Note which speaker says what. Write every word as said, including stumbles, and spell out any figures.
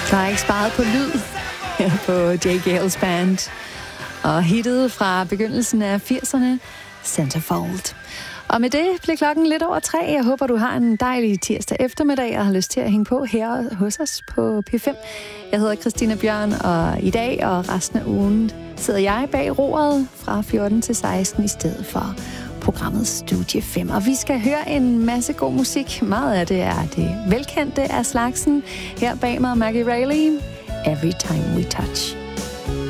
Speaker 1: Der er ikke sparet på lyd her på J. Gales band. Og hittet fra begyndelsen af firserne, Centerfold. Og med det bliver klokken lidt over tre. Jeg håber, du har en dejlig tirsdag eftermiddag og har lyst til at hænge på her hos os på P fem. Jeg hedder Christina Bjørn, og i dag og resten af ugen sidder jeg bag roret fra fjorten til seksten i stedet for programmet Studie fem. Og vi skal høre en masse god musik. Meget af det er det velkendte af slagsen. Her bag mig Maggie Reilly, Every Time We Touch.